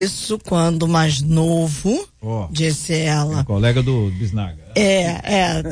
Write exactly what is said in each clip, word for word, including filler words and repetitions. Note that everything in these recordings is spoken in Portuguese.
Isso quando mais novo, oh, disse ela. É colega do Bisnaga. É, é.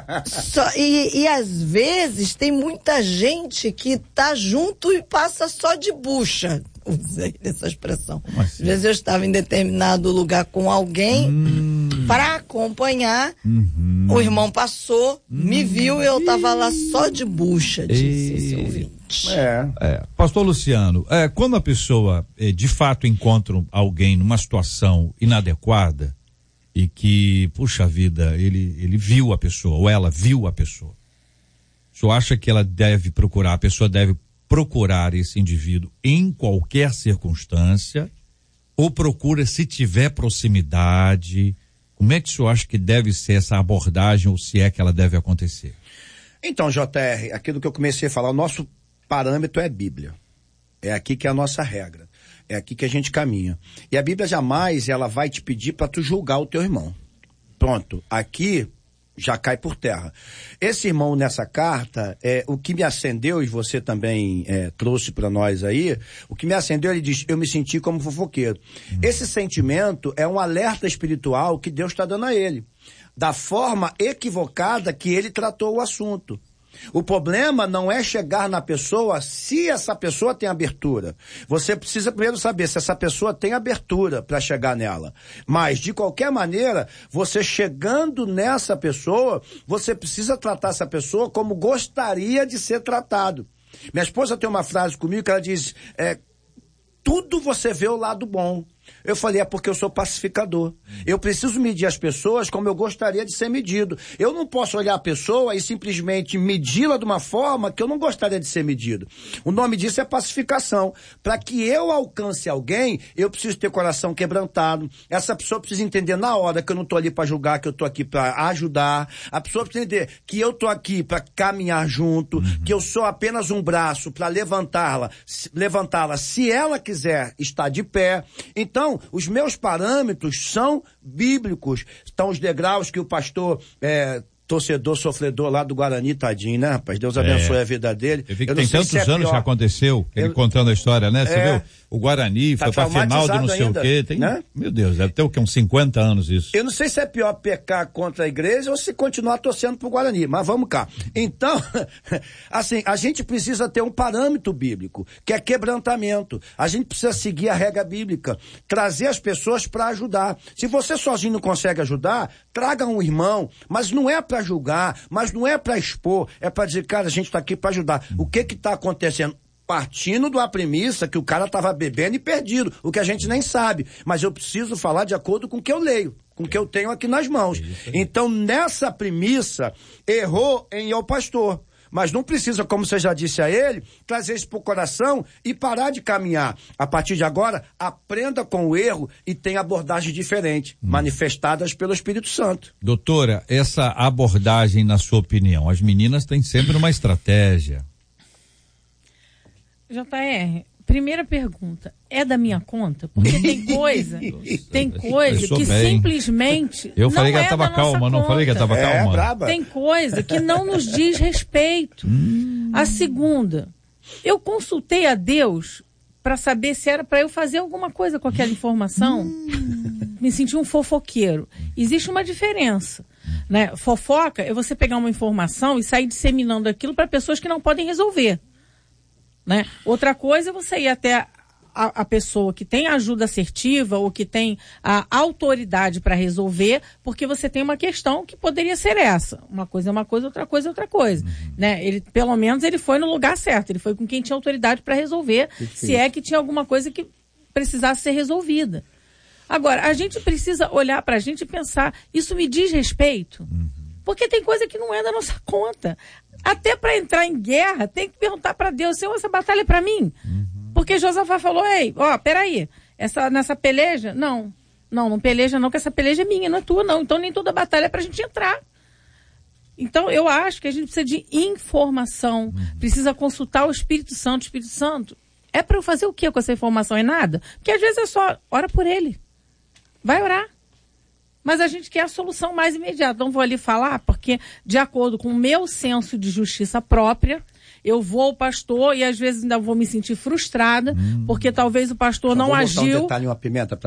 Só, e, e às vezes tem muita gente que tá junto e passa só de bucha. Usei essa expressão. Assim? Às vezes eu estava em determinado lugar com alguém hum. para acompanhar. Uhum. O irmão passou, hum. me viu e eu estava lá só de bucha, disse esse ouvinte. É. É. Pastor Luciano, é, quando a pessoa é, de fato encontra alguém numa situação inadequada e que, puxa vida, ele, ele viu a pessoa, ou ela viu a pessoa, o senhor acha que ela deve procurar, a pessoa deve procurar esse indivíduo em qualquer circunstância, ou procura se tiver proximidade? Como é que o senhor acha que deve ser essa abordagem, ou se é que ela deve acontecer? Então, J R, aquilo que eu comecei a falar, o nosso parâmetro é Bíblia. É aqui que é a nossa regra. É aqui que a gente caminha. E a Bíblia jamais ela vai te pedir para tu julgar o teu irmão. Pronto. Aqui já cai por terra. Esse irmão nessa carta, é, o que me acendeu, e você também é, trouxe para nós aí, o que me acendeu, ele diz, eu me senti como fofoqueiro. Hum. Esse sentimento é um alerta espiritual que Deus está dando a ele, da forma equivocada que ele tratou o assunto. O problema não é chegar na pessoa se essa pessoa tem abertura. Você precisa primeiro saber se essa pessoa tem abertura para chegar nela. Mas, de qualquer maneira, você chegando nessa pessoa, você precisa tratar essa pessoa como gostaria de ser tratado. Minha esposa tem uma frase comigo que ela diz, é, tudo você vê o lado bom. Eu falei, é porque eu sou pacificador. Eu preciso medir as pessoas como eu gostaria de ser medido. Eu não posso olhar a pessoa e simplesmente medi-la de uma forma que eu não gostaria de ser medido. O nome disso é pacificação. Para que eu alcance alguém, eu preciso ter coração quebrantado. Essa pessoa precisa entender na hora que eu não estou ali para julgar, que eu estou aqui para ajudar. A pessoa precisa entender que eu estou aqui para caminhar junto, uhum. que eu sou apenas um braço para levantá-la, levantá-la se ela quiser estar de pé. Então, Então, os meus parâmetros são bíblicos. Estão os degraus que o pastor, é, torcedor, sofredor lá do Guarani, tadinho, né, rapaz? Deus abençoe é. a vida dele. Eu vi que eu tem tantos é anos pior. que aconteceu, ele eu... contando a história, né? Você é. viu? O Guarani tá foi pra final de não sei ainda, o quê. Tem, né? Meu Deus, deve ter o quê? Uns cinquenta anos isso. Eu não sei se é pior pecar contra a igreja ou se continuar torcendo pro Guarani, mas vamos cá. Então, assim, a gente precisa ter um parâmetro bíblico, que é quebrantamento. A gente precisa seguir a regra bíblica, trazer as pessoas para ajudar. Se você sozinho não consegue ajudar, traga um irmão, mas não é para julgar, mas não é para expor, é para dizer, cara, a gente tá aqui para ajudar. O que que tá acontecendo? Partindo da premissa que o cara estava bebendo e perdido, o que a gente nem sabe. Mas eu preciso falar de acordo com o que eu leio, com o que eu tenho aqui nas mãos. Então, nessa premissa, errou em ir ao pastor. Mas não precisa, como você já disse a ele, trazer isso para o coração e parar de caminhar. A partir de agora, aprenda com o erro e tenha abordagens diferentes, hum. manifestadas pelo Espírito Santo. Doutora, essa abordagem, na sua opinião, as meninas têm sempre uma estratégia. J R, primeira pergunta, é da minha conta? Porque tem coisa, tem coisa que bem. simplesmente Eu falei não que ela é tava calma, não falei que ela tava é, calma. Braba. Tem coisa que não nos diz respeito. Hum. A segunda, eu consultei a Deus para saber se era para eu fazer alguma coisa com aquela informação. Hum. Me senti um fofoqueiro. Existe uma diferença, né? Fofoca é você pegar uma informação e sair disseminando aquilo para pessoas que não podem resolver. Né? Outra coisa é você ir até a, a pessoa que tem ajuda assertiva ou que tem a autoridade para resolver, porque você tem uma questão que poderia ser essa. Uma coisa é uma coisa, outra coisa é outra coisa. Uhum. Né? Ele, pelo menos ele foi no lugar certo, ele foi com quem tinha autoridade para resolver, Perfeito. se é que tinha alguma coisa que precisasse ser resolvida. Agora, a gente precisa olhar para a gente e pensar, isso me diz respeito? Uhum. Porque tem coisa que não é da nossa conta. Até para entrar em guerra, tem que perguntar para Deus, Senhor, essa batalha é para mim? Uhum. Porque Josafá falou, ei, ó, peraí, essa, nessa peleja, não, não, não peleja não, que essa peleja é minha, não é tua não, então nem toda batalha é pra gente entrar. Então eu acho que a gente precisa de informação, uhum. precisa consultar o Espírito Santo, o Espírito Santo, é para eu fazer o que com essa informação? É nada? Porque às vezes é só, ora por ele, vai orar. Mas a gente quer a solução mais imediata. Não vou ali falar, porque de acordo com o meu senso de justiça própria, eu vou ao pastor e às vezes ainda vou me sentir frustrada, hum. porque talvez o pastor Só não vou agiu. Um detalhe, uma pimenta pra